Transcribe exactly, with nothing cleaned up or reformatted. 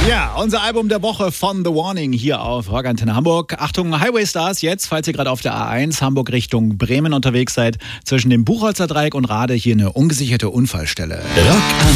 Ja, unser Album der Woche von The Warning hier auf Rock Antenne Hamburg. Achtung, Highway Stars jetzt, falls ihr gerade auf der A eins Hamburg Richtung Bremen unterwegs seid, zwischen dem Buchholzer Dreieck und Rade hier eine ungesicherte Unfallstelle. Rock